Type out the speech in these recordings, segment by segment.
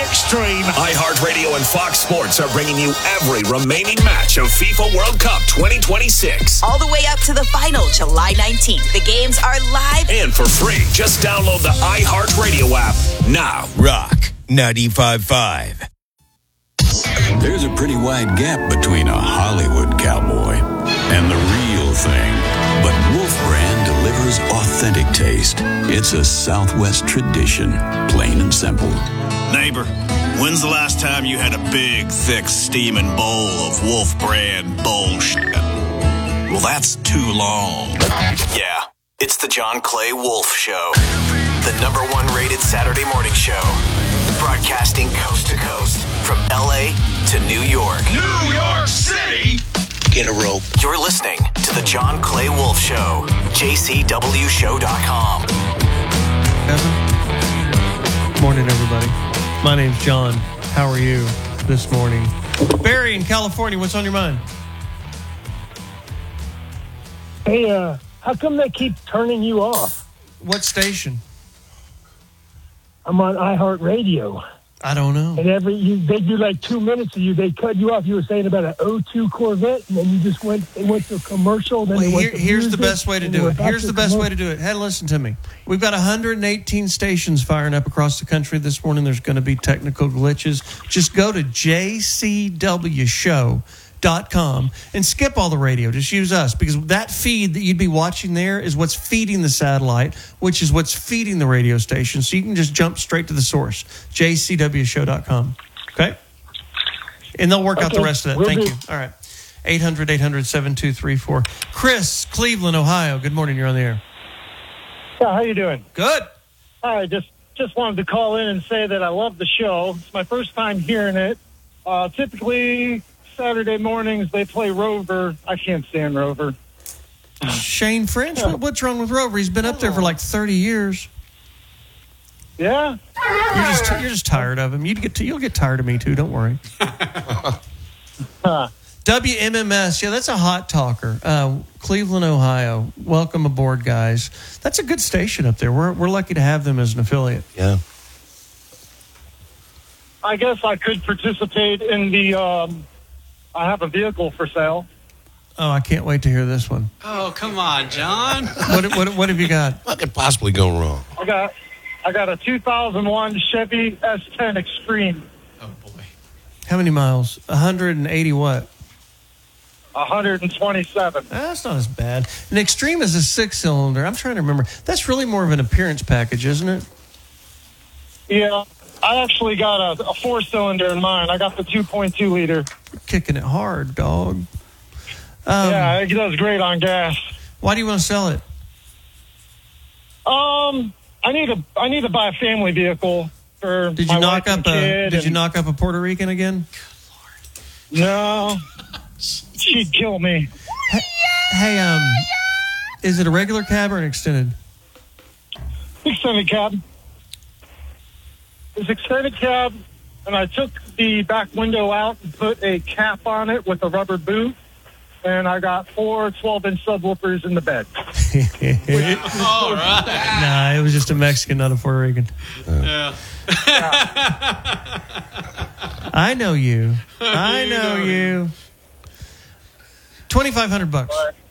extreme. iHeartRadio and Fox Sports are bringing you every remaining match of FIFA World Cup 2026. All the way up to the final, July 19th. The games are live and for free. Just download the iHeartRadio app now. Rock 95.5. There's a pretty wide gap between a Hollywood cowboy and the real thing. But Wolf Brand delivers authentic taste. It's a Southwest tradition, plain and simple. Neighbor, when's the last time you had a big, thick, steaming bowl of Wolf Brand bullshit? Well, that's too long. Yeah, it's the John Clay Wolf Show. The #1 rated Saturday morning show. Broadcasting coast to coast from L.A. to New York. New York City! Get a rope. You're listening to the John Clay Wolf Show. JCWShow.com. Morning, everybody. My name's John. How are you this morning? Barry in California, what's on your mind? Hey, how come they keep turning you off? What station? I'm on iHeartRadio. I don't know. And they do like 2 minutes of you. They cut you off. You were saying about an 02 Corvette, and then you just went to a commercial. Then here's the best way to do it. Here's the best way to do it. Hey, listen to me. We've got 118 stations firing up across the country this morning. There's going to be technical glitches. Just go to jcwshow.com and skip all the radio. Just use us, because that feed that you'd be watching there is what's feeding the satellite, which is what's feeding the radio station. So you can just jump straight to the source, jcwshow.com. Okay? And they'll work out the rest of that. Thank you. All right. 800-800-7234. Chris, Cleveland, Ohio. Good morning. You're on the air. Yeah, how you doing? Good. I just wanted to call in and say that I love the show. It's my first time hearing it. Typically Saturday mornings they play Rover. I can't stand Rover. Shane French? What's wrong with Rover? He's been up there for like 30 years. Yeah. You're just tired of him. You'll get tired of me too. Don't worry. WMMS, yeah, that's a hot talker. Cleveland, Ohio. Welcome aboard, guys. That's a good station up there. We're lucky to have them as an affiliate. Yeah. I guess I could participate in the. I have a vehicle for sale. Oh, I can't wait to hear this one. Oh, come on, John. What have you got? What could possibly go wrong? I got a 2001 Chevy S10 Extreme. Oh boy. How many miles? 180 what? 127. That's not as bad. An Extreme is a 6-cylinder. I'm trying to remember. That's really more of an appearance package, isn't it? Yeah. I actually got a 4-cylinder in mine. I got the 2.2 liter. You're kicking it hard, dog. Yeah, it does great on gas. Why do you want to sell it? I need to buy a family vehicle for Did my you knock wife up and kid. Did you knock up a Puerto Rican again? No. She'd kill me. Hey, is it a regular cab or an extended? Extended cab. It's extended cab, and I took the back window out and put a cap on it with a rubber boot, and I got 4 12-inch subwoofers in the bed. All right. Nah, it was just a Mexican, not a Puerto Rican. Yeah. I know you. I know you. $2,500.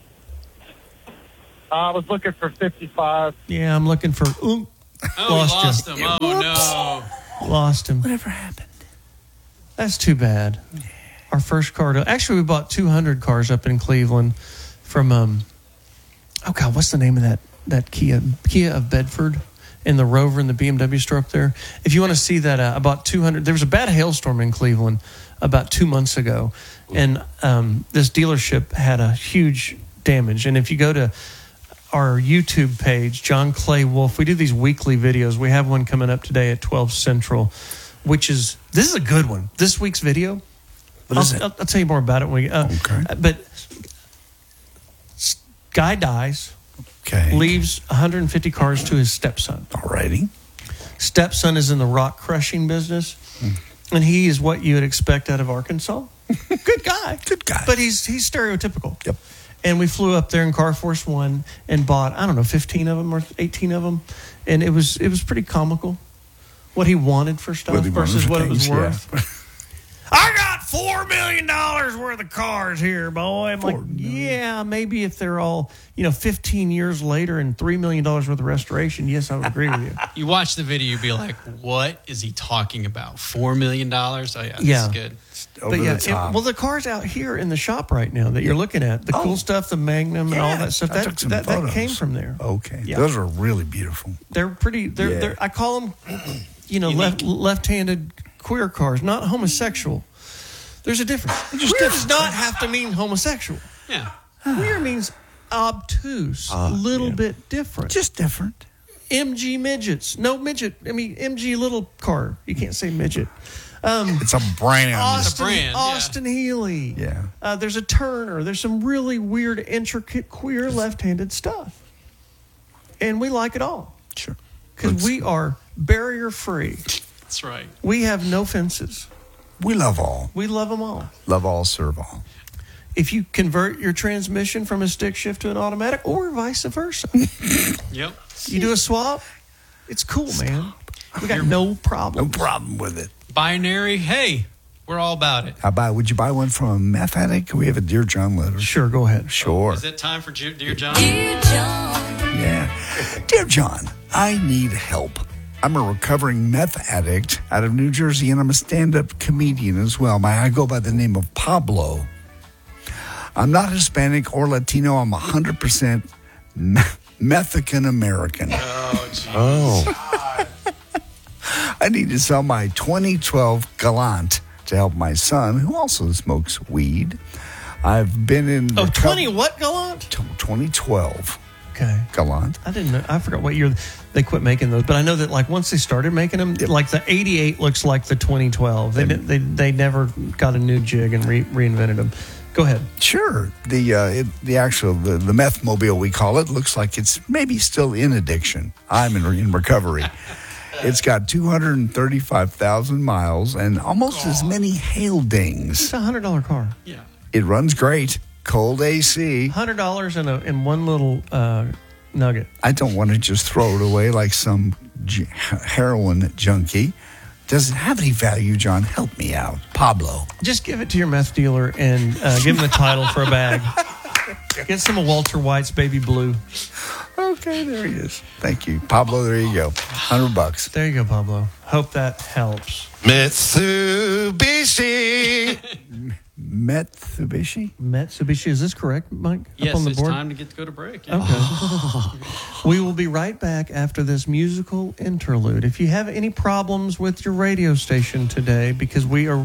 I was looking for 55. Yeah, I'm looking for. Lost him. Oh no. Lost him. Whatever happened? That's too bad. Yeah. Our first car. Actually, we bought 200 cars up in Cleveland from. Oh God, what's the name of that Kia of Bedford, and the Rover and the BMW store up there? If you want to see that, I bought 200. There was a bad hailstorm in Cleveland about 2 months ago, and this dealership had a huge damage. And if you go to our YouTube page, John Clay Wolf, we do these weekly videos. We have one coming up today at 12 Central, this is a good one. This week's video. I'll tell you more about it when we. Okay. But guy dies. Okay. Leaves 150 cars to his stepson. Alrighty. Stepson is in the rock crushing business, and he is what you would expect out of Arkansas. Good guy. Good guy. But he's stereotypical. Yep. And we flew up there in Carforce One and bought, 15 of them or 18 of them. And it was pretty comical. what he wanted for stuff What he wanted versus for what it was things, worth. I got $4 million worth of cars here, boy. I'm like, yeah, maybe if they're all, 15 years later and $3 million worth of restoration, yes, I would agree with you. You watch the video, you'd be like, what is he talking about? $4 million? Oh, yeah, this is good. Over the top. Well, the cars out here in the shop right now that you're looking at, the cool stuff, the Magnum and all that stuff, I took some that photos. came from there. Okay. Yeah. Those are really beautiful. They're pretty, they're I call them, left-handed queer cars, not homosexual. There's a difference. Queer does not have to mean homosexual. Yeah. Queer means obtuse, a little bit different. Just different. MG midgets. No midget. MG little car. You can't say midget. It's a brand. Austin Healey. Yeah. There's a Turner. There's some really weird, intricate, queer left-handed stuff. And we like it all. Sure. Because we are barrier-free. That's right. We have no fences. We love all. We love them all. Love all, serve all. If you convert your transmission from a stick shift to an automatic or vice versa. Yep. You do a swap, it's cool, man. We got no problem. No problem with it. Binary, hey, we're all about it. Would you buy one from a meth addict? We have a Dear John letter. Sure, go ahead. Sure. Is it time for Dear John? Dear John. Yeah. Dear John, I need help. I'm a recovering meth addict out of New Jersey, and I'm a stand-up comedian as well. I go by the name of Pablo. I'm not Hispanic or Latino. I'm 100% Mexican American. Oh. I need to sell my 2012 Galant to help my son, who also smokes weed. I've been in... 20 what, Galant? 2012. Okay. Galant. I didn't know. I forgot what year they quit making those, but I know that once they started making them, like the 88 looks like the 2012. They never got a new jig and reinvented them. Go ahead. Sure. The meth mobile, we call it, looks like it's maybe still in addiction. I'm in recovery. It's got 235,000 miles and almost as many hail dings. It's a $100 car. Yeah. It runs great. Cold AC. $100 in one little nugget. I don't want to just throw it away like some heroin junkie. Does it have any value, John? Help me out. Pablo. Just give it to your meth dealer and give him the title for a bag. Get some of Walter White's Baby Blue. Okay, there he is. Thank you. Pablo, there you go. $100. There you go, Pablo. Hope that helps. Mitsubishi. Mitsubishi. Is this correct, Mike? Yes, Up on the it's board? time to go to break. Yeah. Okay. We will be right back after this musical interlude. If you have any problems with your radio station today, because we are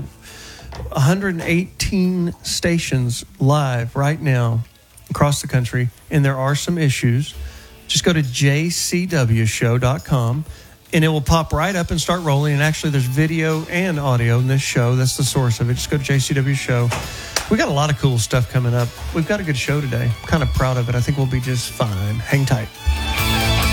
118 stations live right now across the country, and there are some issues, just go to jcwshow.com. And it will pop right up and start rolling. And actually, there's video and audio in this show. That's the source of it. Just go to JCW Show. We got a lot of cool stuff coming up. We've got a good show today. I'm kind of proud of it. I think we'll be just fine. Hang tight.